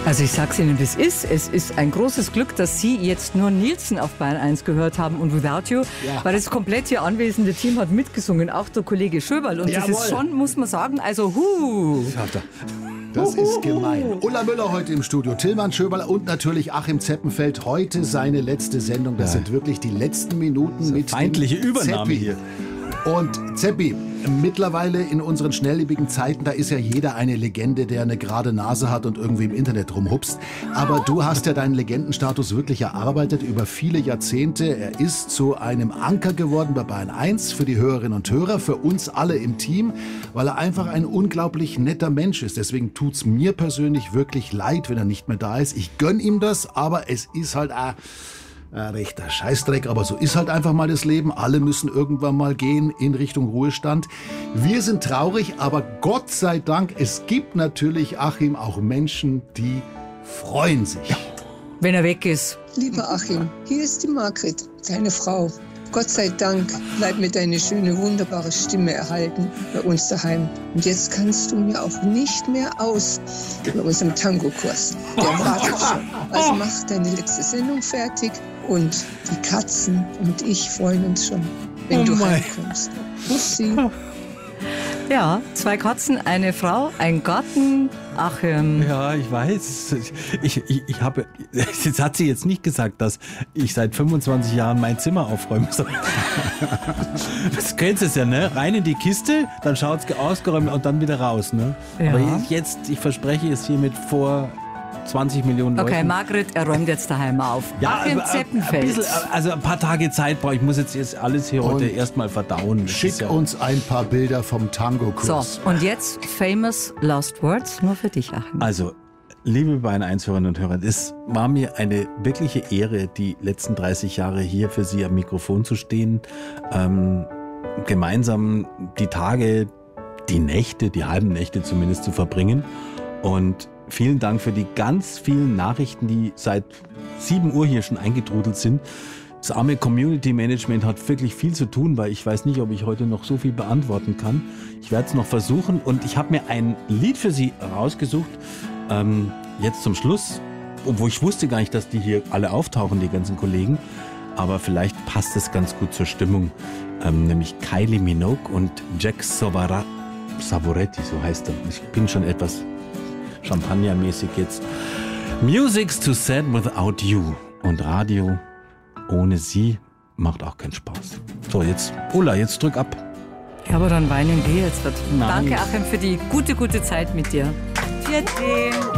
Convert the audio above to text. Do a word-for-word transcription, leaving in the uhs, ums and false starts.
Also ich sag's Ihnen, wie es ist. Es ist ein großes Glück, dass Sie jetzt nur Nielsen auf Bayern eins gehört haben und Without You, ja. weil das komplett hier anwesende Team hat mitgesungen, auch der Kollege Schöberl. Und Jawohl. Das ist schon, muss man sagen, also huh. Das ist gemein. Ulla Müller heute im Studio, Tillmann Schöberl und natürlich Achim Zeppenfeld. Heute seine letzte Sendung. Das ja. sind wirklich die letzten Minuten mit feindliche Übernahme Zeppi. hier. Und Zeppi, mittlerweile in unseren schnelllebigen Zeiten, da ist ja jeder eine Legende, der eine gerade Nase hat und irgendwie im Internet rumhupst. Aber du hast ja deinen Legendenstatus wirklich erarbeitet über viele Jahrzehnte. Er ist zu einem Anker geworden bei Bayern eins für die Hörerinnen und Hörer, für uns alle im Team, weil er einfach ein unglaublich netter Mensch ist. Deswegen tut's mir persönlich wirklich leid, wenn er nicht mehr da ist. Ich gönn ihm das, aber es ist halt auch ein rechter Scheißdreck, aber so ist halt einfach mal das Leben. Alle müssen irgendwann mal gehen in Richtung Ruhestand. Wir sind traurig, aber Gott sei Dank, es gibt natürlich, Achim, auch Menschen, die freuen sich. Wenn er weg ist. Lieber Achim, hier ist die Margret, deine Frau. Gott sei Dank bleibt mir deine schöne, wunderbare Stimme erhalten bei uns daheim. Und jetzt kannst du mir auch nicht mehr aus bei unserem Tango-Kurs. Der wartet schon. Also mach deine letzte Sendung fertig und die Katzen und ich freuen uns schon, wenn oh du heimkommst. Bussi. Ja, zwei Katzen, eine Frau, ein Garten. Ach, ähm. Ja, ich weiß. Ich, ich, ich habe, jetzt hat sie jetzt nicht gesagt, dass ich seit fünfundzwanzig Jahren mein Zimmer aufräumen soll. Das kennst du ja, ne? Rein in die Kiste, dann schaut's ausgeräumt und dann wieder raus, ne? Ja. Aber jetzt, ich verspreche es hiermit vor zwanzig Millionen Leuten. Okay, Margret, er räumt jetzt daheim auf. Ja, Achim ein, Zeppenfeld. Ein bisschen, also ein paar Tage Zeit brauche ich. Ich muss jetzt, jetzt alles hier heute erstmal verdauen. Schick ja uns ein paar Bilder vom Tango-Kurs. So, und jetzt famous last words nur für dich, Achim. Also, liebe Bayern eins Hörerinnen und Hörer, es war mir eine wirkliche Ehre, die letzten dreißig Jahre hier für Sie am Mikrofon zu stehen. Ähm, gemeinsam die Tage, die Nächte, die halben Nächte zumindest zu verbringen. Und vielen Dank für die ganz vielen Nachrichten, die seit sieben Uhr hier schon eingetrudelt sind. Das arme Community Management hat wirklich viel zu tun, weil ich weiß nicht, ob ich heute noch so viel beantworten kann. Ich werde es noch versuchen und ich habe mir ein Lied für Sie rausgesucht, ähm, jetzt zum Schluss, obwohl ich wusste gar nicht, dass die hier alle auftauchen, die ganzen Kollegen, aber vielleicht passt es ganz gut zur Stimmung, ähm, nämlich Kylie Minogue und Jack Sovara, Savoretti, so heißt er. Ich bin schon etwas Champagnermäßig jetzt. Music's too sad without you. Und Radio ohne sie macht auch keinen Spaß. So, jetzt, Ulla, jetzt drück ab. Ja, aber dann weinen wir jetzt. Nein. Danke, Achim, für die gute, gute Zeit mit dir. Vierte.